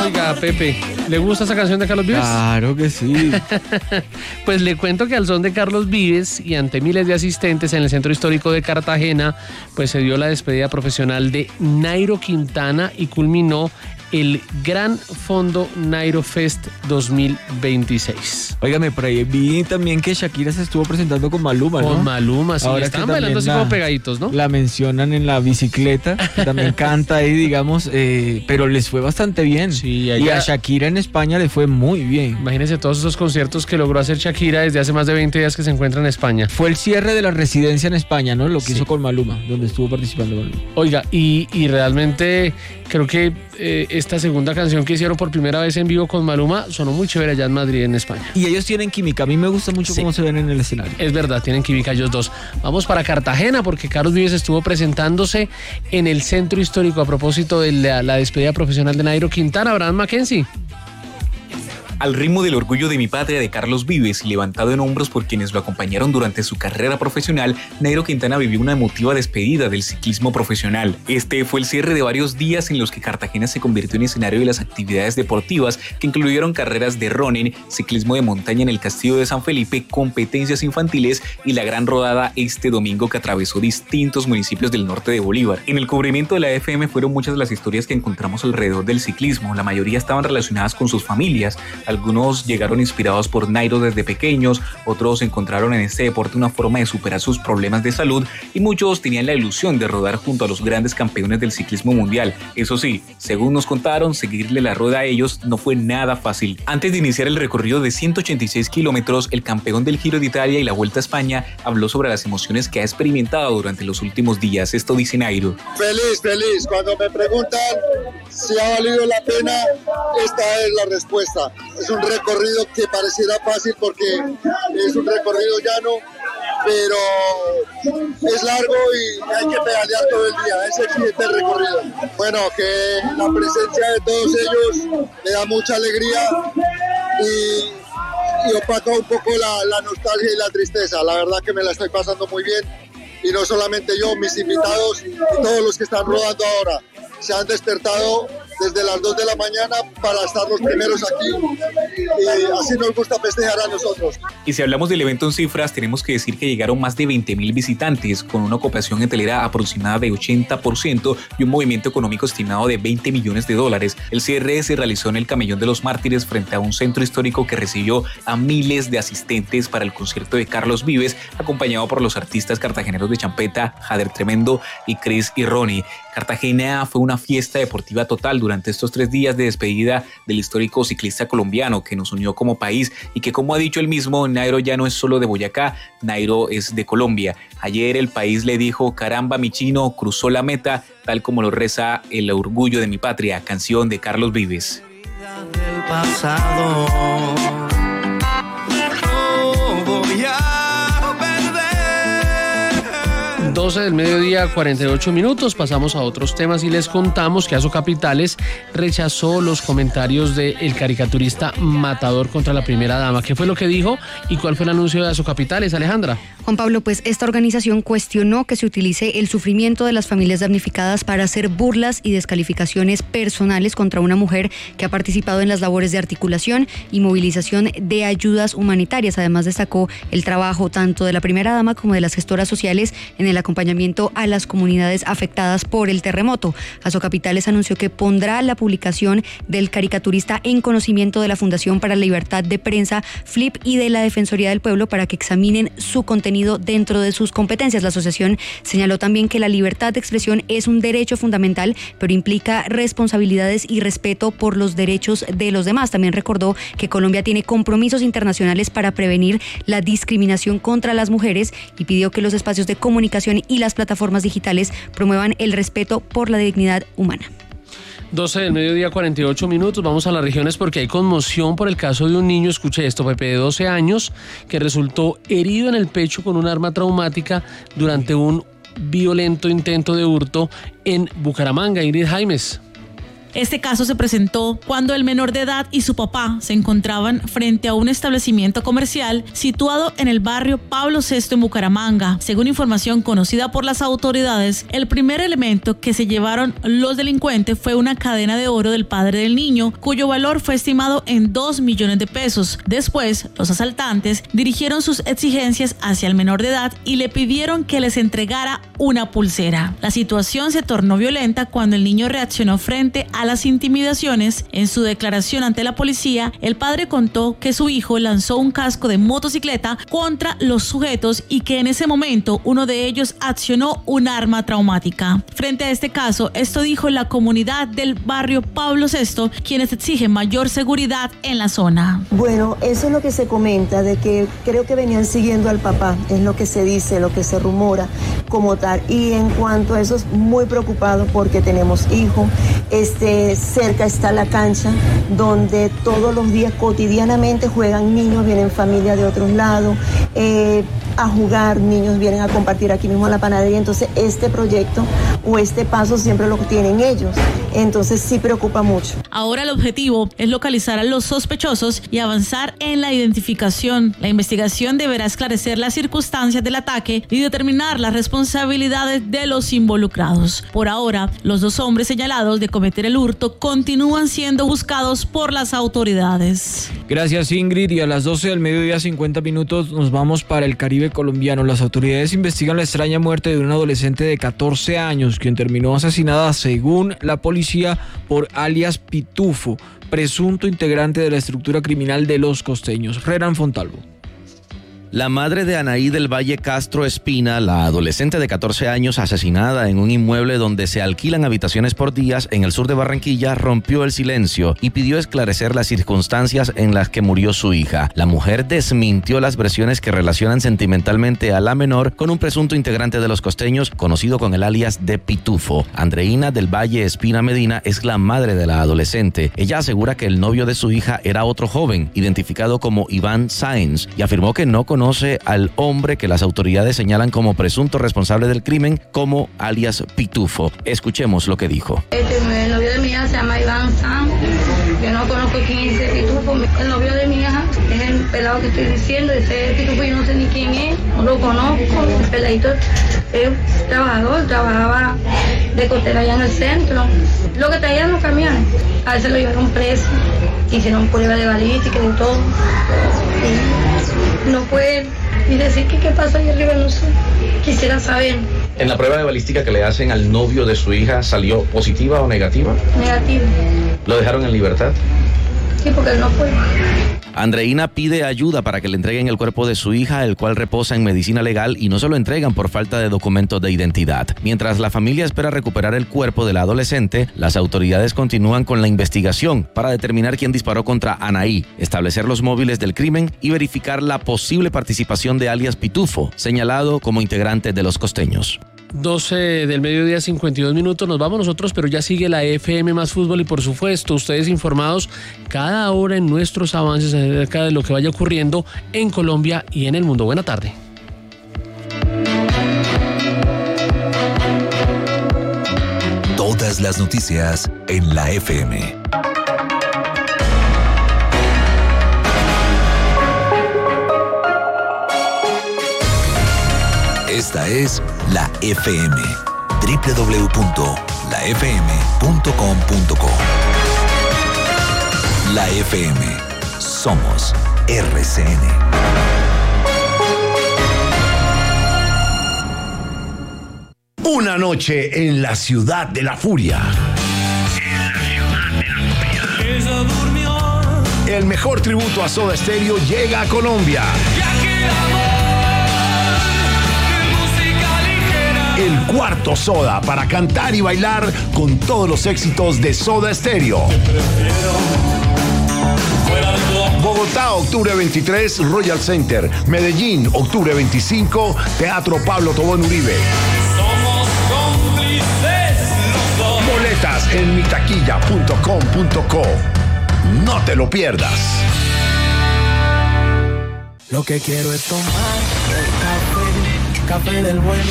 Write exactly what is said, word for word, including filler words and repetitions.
Oiga, Pepe, ¿le gusta esa canción de Carlos Vives? Claro que sí. Pues le cuento que al son de Carlos Vives y ante miles de asistentes en el Centro Histórico de Cartagena, pues se dio la despedida profesional de Nairo Quintana y culminó el Gran Fondo Nairo Fest dos mil veintiséis. Óigame, por ahí vi también que Shakira se estuvo presentando con Maluma, ¿no? Con Maluma, sí. Ahora Estaban que bailando así la, como pegaditos, ¿no? La mencionan en la bicicleta, que también canta ahí, digamos, eh, pero les fue bastante bien. Sí, ella... Y a Shakira en España le fue muy bien. Imagínense todos esos conciertos que logró hacer Shakira desde hace más de veinte días que se encuentra en España. Fue el cierre de la residencia en España, ¿no? Lo que sí. hizo con Maluma, donde estuvo participando Maluma. Oiga, y, y realmente creo que eh, esta segunda canción que hicieron por primera vez en vivo con Maluma sonó muy chévere allá en Madrid, en España. Y ellos tienen química. A mí me gusta mucho sí. cómo se ven en el escenario. Es verdad, tienen química ellos dos. Vamos para Cartagena porque Carlos Vives estuvo presentándose en el Centro Histórico a propósito de la, la despedida profesional de Nairo Quintana. Abraham Mackenzie. Al ritmo del orgullo de mi patria de Carlos Vives y levantado en hombros por quienes lo acompañaron durante su carrera profesional, Nairo Quintana vivió una emotiva despedida del ciclismo profesional. Este fue el cierre de varios días en los que Cartagena se convirtió en escenario de las actividades deportivas que incluyeron carreras de running, ciclismo de montaña en el Castillo de San Felipe, competencias infantiles y la gran rodada este domingo que atravesó distintos municipios del norte de Bolívar. En el cubrimiento de la F M fueron muchas las historias que encontramos alrededor del ciclismo. La mayoría estaban relacionadas con sus familias. Algunos llegaron inspirados por Nairo desde pequeños, otros encontraron en este deporte una forma de superar sus problemas de salud y muchos tenían la ilusión de rodar junto a los grandes campeones del ciclismo mundial. Eso sí, según nos contaron, seguirle la rueda a ellos no fue nada fácil. Antes de iniciar el recorrido de ciento ochenta y seis kilómetros, el campeón del Giro de Italia y la Vuelta a España habló sobre las emociones que ha experimentado durante los últimos días. Esto dice Nairo. Feliz, feliz. Cuando me preguntan si ha valido la pena, esta es la respuesta. Es un recorrido que pareciera fácil porque es un recorrido llano, pero es largo y hay que pedalear todo el día. Es exigente el recorrido. Bueno, que la presencia de todos ellos me da mucha alegría y, y opaca un poco la, la nostalgia y la tristeza. La verdad que me la estoy pasando muy bien y no solamente yo, mis invitados y todos los que están rodando ahora se han despertado desde las dos de la mañana para estar los primeros aquí y así nos gusta festejar a nosotros. Y si hablamos del evento en cifras, tenemos que decir que llegaron más de veinte mil visitantes con una ocupación hotelera aproximada de ochenta por ciento y un movimiento económico estimado de veinte millones de dólares. El cierre se realizó en el Camellón de los Mártires frente a un centro histórico que recibió a miles de asistentes para el concierto de Carlos Vives, acompañado por los artistas cartageneros de champeta, Jader Tremendo y Chris y Ronnie. Cartagena fue una fiesta deportiva total durante estos tres días de despedida del histórico ciclista colombiano que nos unió como país y que, como ha dicho él mismo, Nairo ya no es solo de Boyacá, Nairo es de Colombia. Ayer el país le dijo: caramba, mi chino, cruzó la meta, tal como lo reza El orgullo de mi patria, canción de Carlos Vives. Del pasado. doce del mediodía, cuarenta y ocho minutos. Pasamos a otros temas y les contamos que Azocapitales rechazó los comentarios del caricaturista Matador contra la primera dama. ¿Qué fue lo que dijo y cuál fue el anuncio de Azocapitales, Alejandra? Juan Pablo, pues esta organización cuestionó que se utilice el sufrimiento de las familias damnificadas para hacer burlas y descalificaciones personales contra una mujer que ha participado en las labores de articulación y movilización de ayudas humanitarias. Además, destacó el trabajo tanto de la primera dama como de las gestoras sociales en el acompañamiento a las comunidades afectadas por el terremoto. Azocapitales anunció que pondrá la publicación del caricaturista en conocimiento de la Fundación para la Libertad de Prensa, F L I P, y de la Defensoría del Pueblo para que examinen su contenido dentro de sus competencias. La asociación señaló también que la libertad de expresión es un derecho fundamental, pero implica responsabilidades y respeto por los derechos de los demás. También recordó que Colombia tiene compromisos internacionales para prevenir la discriminación contra las mujeres y pidió que los espacios de comunicación y las plataformas digitales promuevan el respeto por la dignidad humana. doce del mediodía, cuarenta y ocho minutos. Vamos a las regiones porque hay conmoción por el caso de un niño, escuche esto, Pepe, de doce años, que resultó herido en el pecho con un arma traumática durante un violento intento de hurto en Bucaramanga. Ingrid Jaimes. Este caso se presentó cuando el menor de edad y su papá se encontraban frente a un establecimiento comercial situado en el barrio Pablo sexto en Bucaramanga. Según información conocida por las autoridades, el primer elemento que se llevaron los delincuentes fue una cadena de oro del padre del niño, cuyo valor fue estimado en dos millones de pesos. Después, los asaltantes dirigieron sus exigencias hacia el menor de edad y le pidieron que les entregara una pulsera. La situación se tornó violenta cuando el niño reaccionó frente a las intimidaciones. En su declaración ante la policía, el padre contó que su hijo lanzó un casco de motocicleta contra los sujetos y que en ese momento uno de ellos accionó un arma traumática. Frente a este caso, esto dijo la comunidad del barrio Pablo sexto, quienes exigen mayor seguridad en la zona. Bueno, eso es lo que se comenta, de que creo que venían siguiendo al papá, es lo que se dice, lo que se rumora como tal. Y en cuanto a eso, es muy preocupado porque tenemos hijos. Este, cerca está la cancha donde todos los días cotidianamente juegan niños, vienen familias de otros lados eh, a jugar, niños vienen a compartir aquí mismo en la panadería. Entonces este proyecto o este paso siempre lo tienen ellos, entonces sí preocupa mucho. Ahora el objetivo es localizar a los sospechosos y avanzar en la identificación. La investigación deberá esclarecer las circunstancias del ataque y determinar las responsabilidades de los involucrados. Por ahora, los dos hombres señalados de cometer el hurto continúan siendo buscados por las autoridades. Gracias, Ingrid. Y a las doce del mediodía, cincuenta minutos, nos vamos para el Caribe colombiano. Las autoridades investigan la extraña muerte de una adolescente de catorce años, quien terminó asesinada, según la policía, por alias Pitufo, presunto integrante de la estructura criminal de Los Costeños. Renan Fontalvo. La madre de Anaí del Valle Castro Espina, la adolescente de catorce años asesinada en un inmueble donde se alquilan habitaciones por días en el sur de Barranquilla, rompió el silencio y pidió esclarecer las circunstancias en las que murió su hija. La mujer desmintió las versiones que relacionan sentimentalmente a la menor con un presunto integrante de Los Costeños, conocido con el alias de Pitufo. Andreina del Valle Espina Medina es la madre de la adolescente. Ella asegura que el novio de su hija era otro joven, identificado como Iván Sáenz, y afirmó que no conoce conoce al hombre que las autoridades señalan como presunto responsable del crimen, como alias Pitufo. Escuchemos lo que dijo. Este, el novio de mi hija se llama Iván Sáenz. Yo no conozco quién es ese Pitufo. El novio de mi hija es el pelado que estoy diciendo. Ese Pitufo yo no sé ni quién es, no lo conozco. El peladito es trabajador, trabajaba de costera allá en el centro. Lo que traían los camiones, a veces lo llevaron preso, hicieron prueba de balística y de todo. Y no puede ni decir que qué pasó ahí arriba, no sé. Quisiera saber. ¿En la prueba de balística que le hacen al novio de su hija salió positiva o negativa? Negativa. ¿Lo dejaron en libertad? Sí, porque él no fue. Andreina pide ayuda para que le entreguen el cuerpo de su hija, el cual reposa en medicina legal, y no se lo entregan por falta de documentos de identidad. Mientras la familia espera recuperar el cuerpo de la adolescente, las autoridades continúan con la investigación para determinar quién disparó contra Anaí, establecer los móviles del crimen y verificar la posible participación de alias Pitufo, señalado como integrante de Los Costeños. doce del mediodía, cincuenta y dos minutos, nos vamos nosotros, pero ya sigue la F M más fútbol y por supuesto ustedes informados cada hora en nuestros avances acerca de lo que vaya ocurriendo en Colombia y en el mundo. Buena tarde. Todas las noticias en la F M. Esta es la F M, doble u doble u doble u punto la f m punto com punto co. La F M, somos R C N. Una noche en la ciudad de la furia. En la ciudad de la furia. Ella durmió. El mejor tributo a Soda Stereo llega a Colombia. El cuarto Soda para cantar y bailar con todos los éxitos de Soda Stereo. Bogotá, octubre veintitrés, Royal Center. Medellín, octubre veinticinco, Teatro Pablo Tobón Uribe. Somos cómplices los dos. Boletas en mitaquilla punto com punto co. No te lo pierdas. Lo que quiero es tomar el café, café del bueno.